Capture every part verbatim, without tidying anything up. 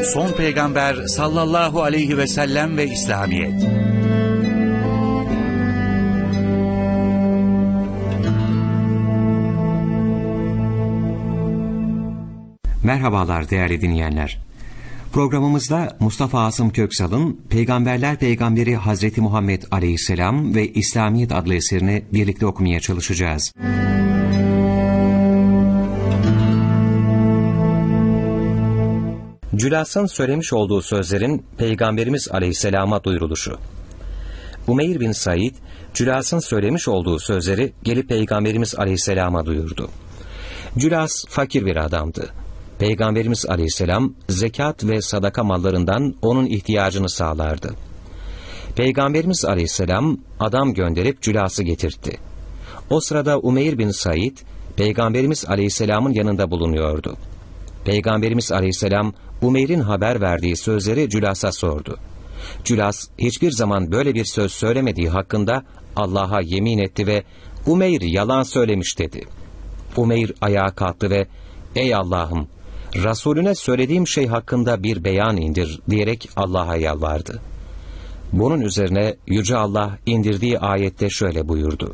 son peygamber sallallahu aleyhi ve sellem ve İslamiyet. Merhabalar değerli dinleyenler. Programımızda Mustafa Asım Köksal'ın Peygamberler Peygamberi Hazreti Muhammed Aleyhisselam ve İslamiyet adlı eserini birlikte okumaya çalışacağız. Cülas'ın söylemiş olduğu sözlerin Peygamberimiz Aleyhisselam'a duyuruluşu. Umeyr bin Said, Cülas'ın söylemiş olduğu sözleri gelip Peygamberimiz Aleyhisselam'a duyurdu. Cülas fakir bir adamdı. Peygamberimiz Aleyhisselam zekat ve sadaka mallarından onun ihtiyacını sağlardı. Peygamberimiz Aleyhisselam adam gönderip Cülas'ı getirtti. O sırada Umeyr bin Said Peygamberimiz Aleyhisselam'ın yanında bulunuyordu. Peygamberimiz Aleyhisselam Umeyr'in haber verdiği sözleri Cülas'a sordu. Cülas hiçbir zaman böyle bir söz söylemediği hakkında Allah'a yemin etti ve Umeyr yalan söylemiş dedi. Umeyr ayağa kalktı ve ey Allah'ım, Resulüne söylediğim şey hakkında bir beyan indir diyerek Allah'a yalvardı. Bunun üzerine Yüce Allah indirdiği ayette şöyle buyurdu.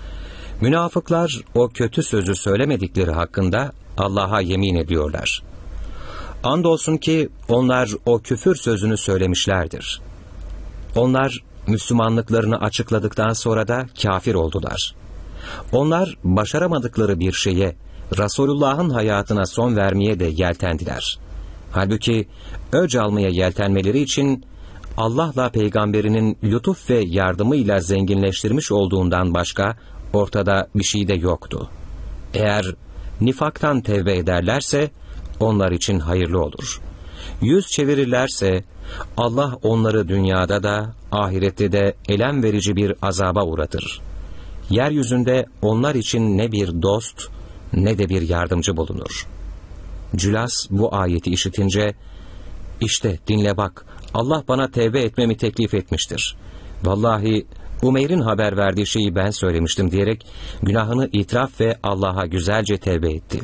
Münafıklar o kötü sözü söylemedikleri hakkında Allah'a yemin ediyorlar. Andolsun ki onlar o küfür sözünü söylemişlerdir. Onlar Müslümanlıklarını açıkladıktan sonra da kafir oldular. Onlar başaramadıkları bir şeye, Resulullah'ın hayatına son vermeye de yeltendiler. Halbuki öc almaya yeltenmeleri için Allah'la peygamberinin lütuf ve yardımıyla zenginleştirmiş olduğundan başka ortada bir şey de yoktu. Eğer nifaktan tevbe ederlerse onlar için hayırlı olur. Yüz çevirirlerse Allah onları dünyada da ahirette de elem verici bir azaba uğratır. Yeryüzünde onlar için ne bir dost ne de bir yardımcı bulunur. Cülas bu ayeti işitince, işte dinle bak, Allah bana tevbe etmemi teklif etmiştir. Vallahi Umeyr'in haber verdiği şeyi ben söylemiştim diyerek günahını itiraf ve Allah'a güzelce tevbe etti.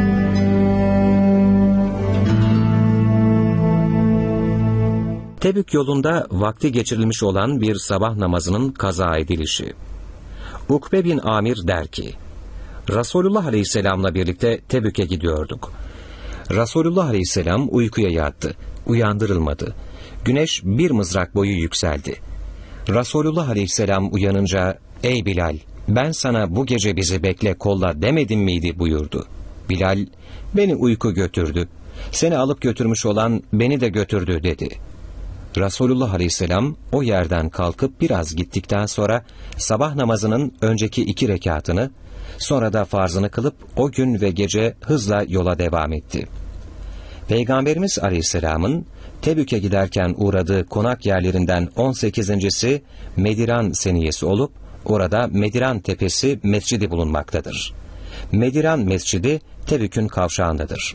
Tebük yolunda vakti geçirilmiş olan bir sabah namazının kaza edilişi. Ukbe bin Amir der ki, Resulullah Aleyhisselam'la birlikte Tebük'e gidiyorduk. Resulullah Aleyhisselam uykuya yattı, uyandırılmadı. Güneş bir mızrak boyu yükseldi. Resulullah Aleyhisselam uyanınca, ey Bilal, ben sana bu gece bizi bekle kolla demedim miydi buyurdu. Bilal, beni uyku götürdü, seni alıp götürmüş olan beni de götürdü dedi. Resulullah Aleyhisselam o yerden kalkıp biraz gittikten sonra sabah namazının önceki iki rekatını, sonra da farzını kılıp o gün ve gece hızla yola devam etti. Peygamberimiz Aleyhisselam'ın Tebük'e giderken uğradığı konak yerlerinden on sekizincisi Mediran seniyesi olup orada Mediran Tepesi mescidi bulunmaktadır. Mediran Mescidi Tebük'ün kavşağındadır.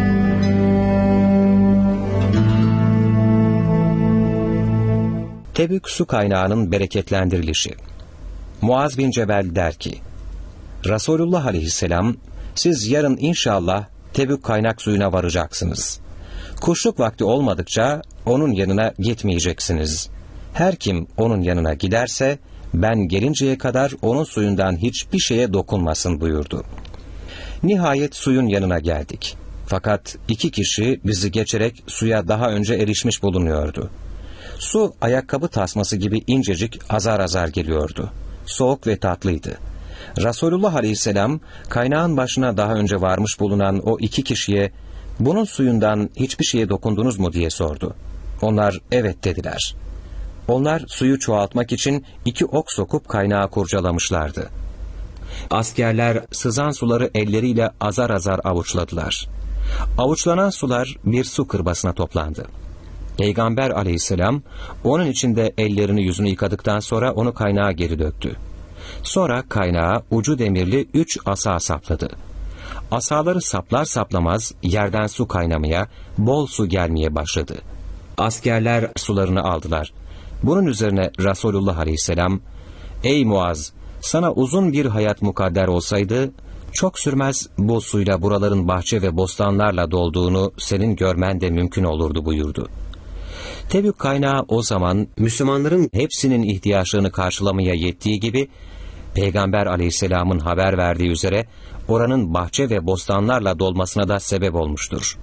Tebük su kaynağının bereketlendirilişi. Muaz bin Cebel der ki, Resulullah Aleyhisselam, siz yarın inşallah Tebük kaynak suyuna varacaksınız. Kuşluk vakti olmadıkça onun yanına gitmeyeceksiniz. Her kim onun yanına giderse, ben gelinceye kadar onun suyundan hiçbir şeye dokunmasın buyurdu. Nihayet suyun yanına geldik. Fakat iki kişi bizi geçerek suya daha önce erişmiş bulunuyordu. Su ayakkabı tasması gibi incecik azar azar geliyordu. Soğuk ve tatlıydı. Resulullah Aleyhisselam kaynağın başına daha önce varmış bulunan o iki kişiye bunun suyundan hiçbir şeye dokundunuz mu diye sordu. Onlar evet dediler. Onlar suyu çoğaltmak için iki ok sokup kaynağı kurcalamışlardı. Askerler sızan suları elleriyle azar azar avuçladılar. Avuçlanan sular bir su kırbasına toplandı. Peygamber Aleyhisselam onun içinde ellerini yüzünü yıkadıktan sonra onu kaynağa geri döktü. Sonra kaynağa ucu demirli üç asa sapladı. Asaları saplar saplamaz yerden su kaynamaya, bol su gelmeye başladı. Askerler sularını aldılar. Bunun üzerine Resulullah Aleyhisselam, ''Ey Muaz, sana uzun bir hayat mukadder olsaydı, Çok sürmez bu suyla buraların bahçe ve bostanlarla dolduğunu senin görmen de mümkün olurdu buyurdu. Tebük kaynağı o zaman Müslümanların hepsinin ihtiyaçlarını karşılamaya yettiği gibi, Peygamber aleyhisselamın haber verdiği üzere oranın bahçe ve bostanlarla dolmasına da sebep olmuştur.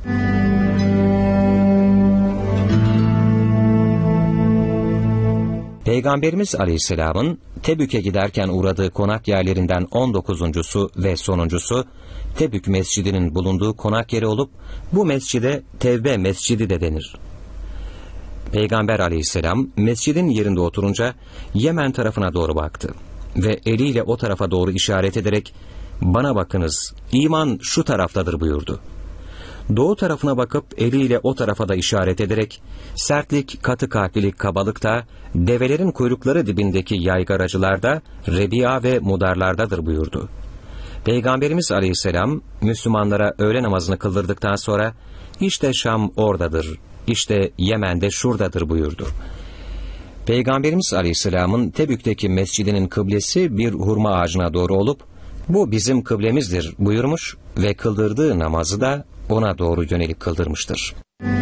Peygamberimiz aleyhisselamın Tebük'e giderken uğradığı konak yerlerinden on dokuzuncusu ve sonuncusu Tebük mescidinin bulunduğu konak yeri olup bu mescide Tevbe mescidi de denir. Peygamber aleyhisselam mescidin yerinde oturunca Yemen tarafına doğru baktı ve eliyle o tarafa doğru işaret ederek "Bana bakınız, iman şu taraftadır" buyurdu. Doğu tarafına bakıp eliyle o tarafa da işaret ederek sertlik, katı kalplilik, kabalık da develerin kuyrukları dibindeki yaygaracılarda, Rebi'a ve Mudarlardadır buyurdu. Peygamberimiz aleyhisselam Müslümanlara öğle namazını kıldırdıktan sonra işte Şam oradadır, işte Yemen'de şuradadır buyurdu. Peygamberimiz aleyhisselamın Tebük'teki mescidinin kıblesi bir hurma ağacına doğru olup bu bizim kıblemizdir buyurmuş ve kıldırdığı namazı da ona doğru yönelik kıldırmıştır.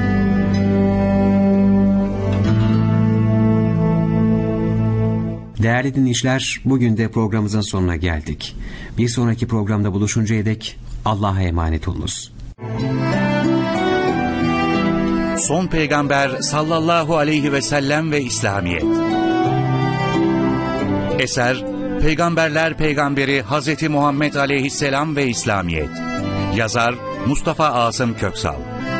Değerli dinleyiciler, bugün de programımızın sonuna geldik. Bir sonraki programda buluşuncaya dek Allah'a emanet olunuz. Son Peygamber sallallahu aleyhi ve sellem ve İslamiyet. Eser Peygamberler Peygamberi Hazreti Muhammed aleyhisselam ve İslamiyet. Yazar Mustafa Asım Köksal.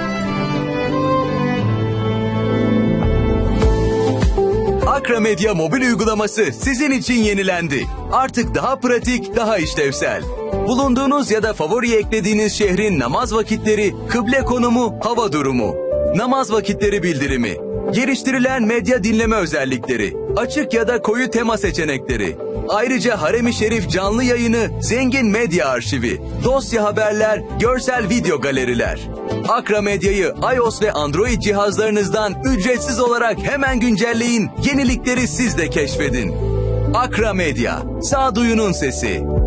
Akra Medya mobil uygulaması sizin için yenilendi. Artık daha pratik, daha işlevsel. Bulunduğunuz ya da favori eklediğiniz şehrin namaz vakitleri, kıble konumu, hava durumu, namaz vakitleri bildirimi, geliştirilen medya dinleme özellikleri, açık ya da koyu tema seçenekleri, ayrıca Harem-i Şerif canlı yayını, zengin medya arşivi, dosya haberler, görsel video galeriler. Akra Medya'yı iOS ve Android cihazlarınızdan ücretsiz olarak hemen güncelleyin, yenilikleri siz de keşfedin. Akra Medya, sağduyunun sesi.